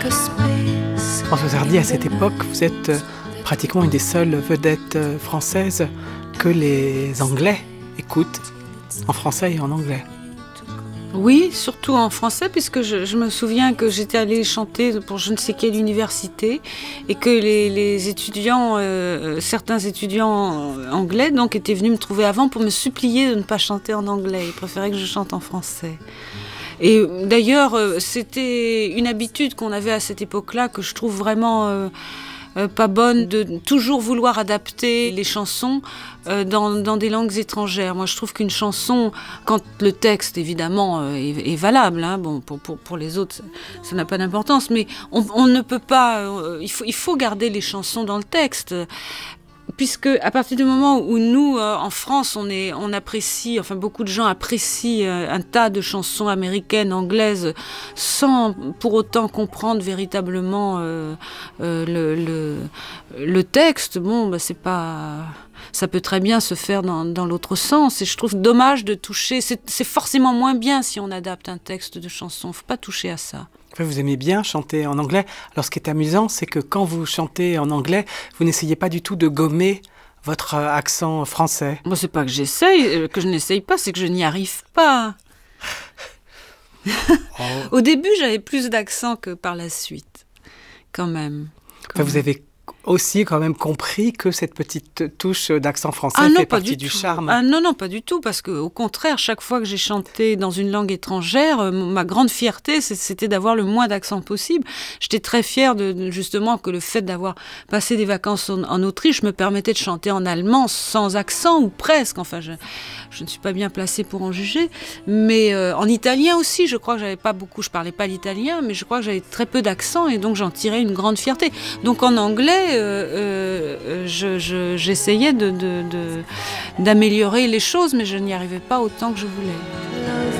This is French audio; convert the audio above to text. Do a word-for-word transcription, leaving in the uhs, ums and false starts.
Françoise Hardy, à cette époque, vous êtes pratiquement une des seules vedettes françaises que les Anglais écoutent, en français et en anglais. Oui, surtout en français, puisque je, je me souviens que j'étais allée chanter pour je ne sais quelle université et que les, les étudiants, euh, certains étudiants anglais donc, étaient venus me trouver avant pour me supplier de ne pas chanter en anglais. Ils préféraient que je chante en français. Et d'ailleurs, c'était une habitude qu'on avait à cette époque-là que je trouve vraiment euh, euh, pas bonne, de toujours vouloir adapter les chansons euh, dans, dans des langues étrangères. Moi, je trouve qu'une chanson, quand le texte, évidemment, euh, est, est valable, hein, bon, pour, pour, pour les autres, ça n'a pas d'importance, mais on, on ne peut pas... Euh, il faut, il faut garder les chansons dans le texte. Puisque à partir du moment où nous, euh, en France, on, est, on apprécie, enfin beaucoup de gens apprécient euh, un tas de chansons américaines, anglaises, sans pour autant comprendre véritablement euh, euh, le, le, le texte, bon, bah, c'est pas... Ça peut très bien se faire dans, dans l'autre sens. Et je trouve dommage de toucher... C'est, c'est forcément moins bien si on adapte un texte de chanson. Il ne faut pas toucher à ça. Vous aimez bien chanter en anglais. Alors ce qui est amusant, c'est que quand vous chantez en anglais, vous n'essayez pas du tout de gommer votre accent français. Bon, c'est pas que j'essaye, que je n'essaye pas, c'est que je n'y arrive pas. Oh. Au début, j'avais plus d'accent que par la suite, quand même. Quand enfin, même. Vous avez aussi quand même compris que cette petite touche d'accent français ah non, fait pas partie du, du tout. charme. Ah non, non, pas du tout, parce qu'au contraire, chaque fois que j'ai chanté dans une langue étrangère, euh, ma grande fierté, c'était d'avoir le moins d'accent possible. J'étais très fière, de, de, justement, que le fait d'avoir passé des vacances en, en Autriche me permettait de chanter en allemand sans accent, ou presque. Enfin, je, je ne suis pas bien placée pour en juger. Mais euh, en italien aussi, je crois que j'avais pas beaucoup, je parlais pas l'italien, mais je crois que j'avais très peu d'accent, et donc j'en tirais une grande fierté. Donc en anglais, Euh, euh, je, je, j'essayais de, de, de, d'améliorer les choses, mais je n'y arrivais pas autant que je voulais.